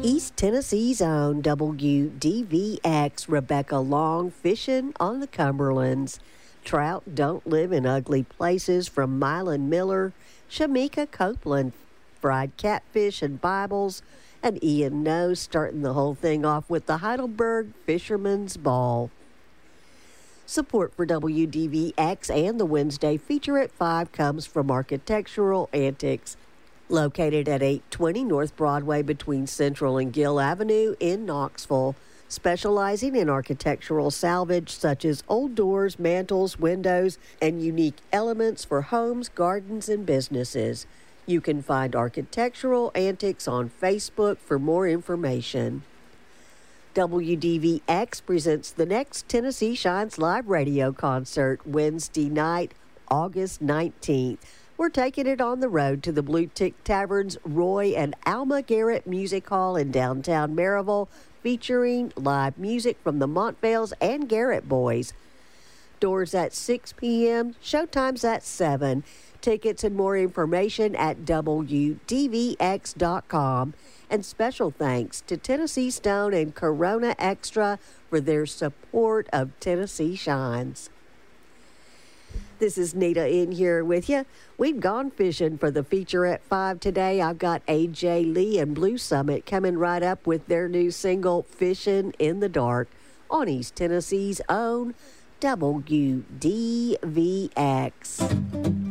East Tennessee's own WDVX Rebecca Long fishing on the Cumberlands. Trout don't live in ugly places from Mylan Miller, Shamika Copeland, fried catfish and Bibles, and Ian Nose starting the whole thing off with the Heidelberg Fisherman's Ball. Support for WDVX and the Wednesday feature at 5 comes from Architectural Antics, located at 820 North Broadway between Central and Gill Avenue in Knoxville, specializing in architectural salvage such as old doors, mantels, windows, and unique elements for homes, gardens, and businesses. You can find Architectural Antics on Facebook for more information. WDVX presents the next Tennessee Shines live radio concert Wednesday night, August 19th. We're taking it on the road to the Blue Tick Tavern's Roy and Alma Garrett Music Hall in downtown Maryville, featuring live music from the Montvales and Garrett Boys. Doors at 6 p.m., showtimes at 7. Tickets and more information at WDVX.com. And special thanks to Tennessee Stone and Corona Extra for their support of Tennessee Shines. This is Nita in here with you. We've gone fishing for the feature at 5 today. I've got A.J. Lee and Blue Summit coming right up with their new single, Fishing in the Dark, on East Tennessee's own WDVX.